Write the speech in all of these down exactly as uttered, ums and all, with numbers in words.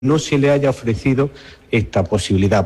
no se le haya ofrecido esta posibilidad.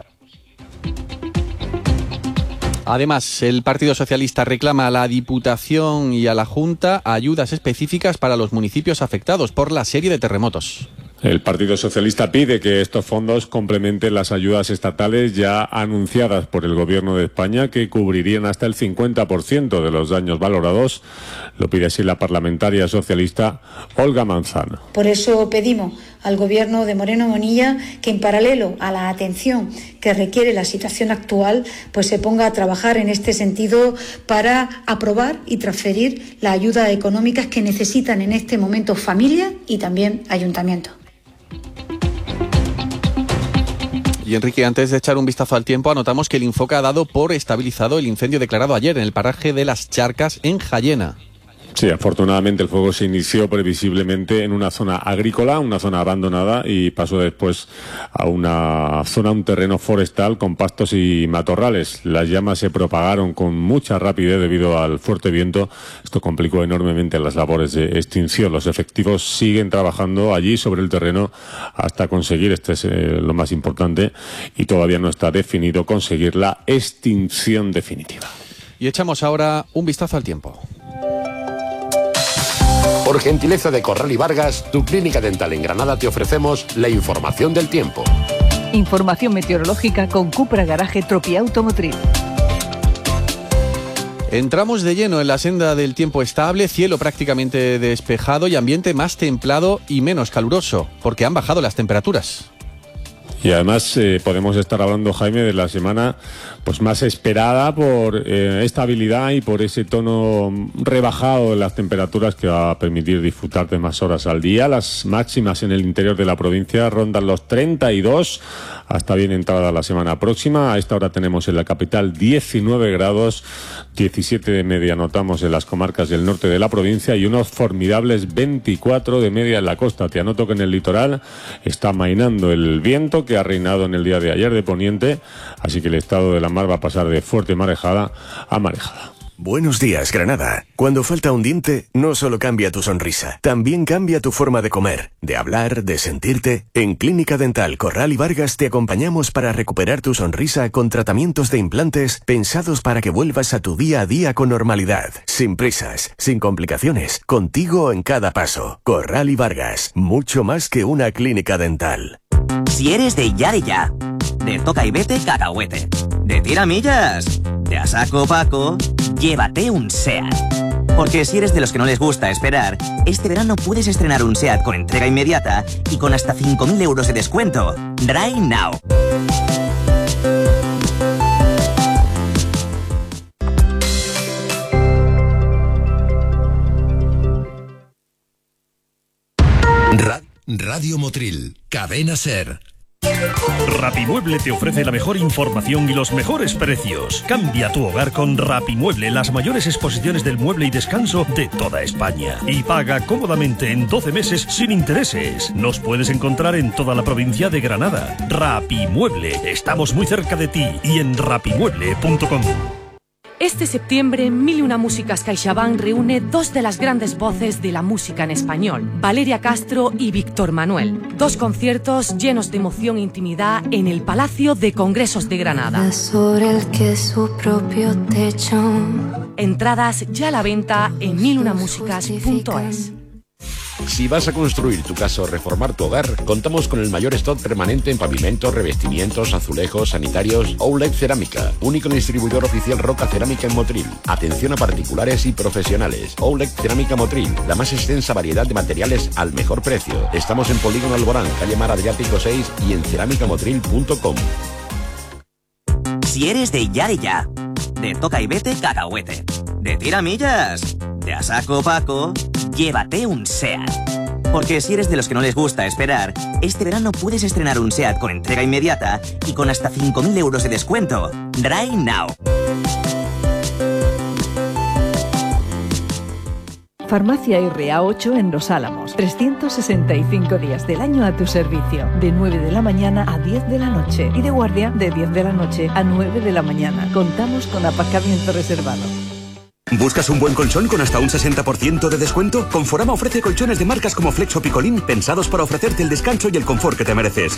Además, el Partido Socialista reclama a la Diputación y a la Junta ayudas específicas para los municipios afectados por la serie de terremotos. El Partido Socialista pide que estos fondos complementen las ayudas estatales ya anunciadas por el Gobierno de España, que cubrirían hasta el cincuenta por ciento de los daños valorados. Lo pide así la parlamentaria socialista Olga Manzano. Por eso pedimos al Gobierno de Moreno Bonilla que, en paralelo a la atención que requiere la situación actual, pues se ponga a trabajar en este sentido para aprobar y transferir las ayudas económicas que necesitan en este momento familias y también ayuntamientos. Y Enrique, antes de echar un vistazo al tiempo, anotamos que el Infoca ha dado por estabilizado el incendio declarado ayer en el paraje de Las Charcas, en Jayena. Sí, afortunadamente el fuego se inició previsiblemente en una zona agrícola, una zona abandonada, y pasó después a una zona, un terreno forestal con pastos y matorrales. Las llamas se propagaron con mucha rapidez debido al fuerte viento. Esto complicó enormemente las labores de extinción. Los efectivos siguen trabajando allí sobre el terreno hasta conseguir, este es eh, lo más importante, y todavía no está definido, conseguir la extinción definitiva. Y echamos ahora un vistazo al tiempo. Por gentileza de Corral y Vargas, tu clínica dental en Granada, te ofrecemos la información del tiempo. Información meteorológica con Cupra Garaje Tropia Automotriz. Entramos de lleno en la senda del tiempo estable, cielo prácticamente despejado y ambiente más templado y menos caluroso, porque han bajado las temperaturas. Y además eh, podemos estar hablando, Jaime, de la semana pues más esperada por eh, estabilidad y por ese tono rebajado de las temperaturas que va a permitir disfrutar de más horas al día. Las máximas en el interior de la provincia rondan los treinta y dos hasta bien entrada la semana próxima. A esta hora tenemos en la capital diecinueve grados, diecisiete de media anotamos en las comarcas del norte de la provincia y unos formidables veinticuatro de media en la costa. Te anoto que en el litoral está amainando el viento que ha reinado en el día de ayer de poniente, así que el estado de la mar va a pasar de fuerte marejada a marejada. Buenos días, Granada. Cuando falta un diente, no solo cambia tu sonrisa, también cambia tu forma de comer, de hablar, de sentirte. En Clínica Dental Corral y Vargas te acompañamos para recuperar tu sonrisa con tratamientos de implantes pensados para que vuelvas a tu día a día con normalidad, sin prisas, sin complicaciones, contigo en cada paso. Corral y Vargas, mucho más que una clínica dental. Si eres de ya de ya, de toca y vete cacahuete, de tiramillas, de a saco paco, llévate un SEAT. Porque si eres de los que no les gusta esperar, este verano puedes estrenar un SEAT con entrega inmediata y con hasta cinco mil euros de descuento. Right now. Radio Motril, Cadena Ser. Rapimueble te ofrece la mejor información y los mejores precios. Cambia tu hogar con Rapimueble, las mayores exposiciones del mueble y descanso de toda España. Y paga cómodamente en doce meses sin intereses. Nos puedes encontrar en toda la provincia de Granada. Rapimueble, estamos muy cerca de ti y en rapimueble punto com. Este septiembre, Mil y una Músicas CaixaBank reúne dos de las grandes voces de la música en español, Valeria Castro y Víctor Manuel. Dos conciertos llenos de emoción e intimidad en el Palacio de Congresos de Granada. Sobre el que su propio techo. Entradas ya a la venta en mil una músicas punto es. Si vas a construir tu casa o reformar tu hogar, contamos con el mayor stock permanente en pavimentos, revestimientos, azulejos, sanitarios. Outlet Cerámica, único distribuidor oficial Roca Cerámica en Motril. Atención a particulares y profesionales. Outlet Cerámica Motril, la más extensa variedad de materiales al mejor precio. Estamos en Polígono Alborán, calle Mar Adriático seis y en cerámica motril punto com. Si eres de ya de ya, de toca y vete cacahuete, de tiramillas, de a saco paco, llévate un SEAT. Porque si eres de los que no les gusta esperar, este verano puedes estrenar un SEAT con entrega inmediata y con hasta cinco mil euros de descuento. Right now. Farmacia R A ocho en Los Álamos. trescientos sesenta y cinco días del año a tu servicio. De nueve de la mañana a diez de la noche. Y de guardia de diez de la noche a nueve de la mañana. Contamos con aparcamiento reservado. ¿Buscas un buen colchón con hasta un sesenta por ciento de descuento? Conforama ofrece colchones de marcas como Flex o Picolín pensados para ofrecerte el descanso y el confort que te mereces.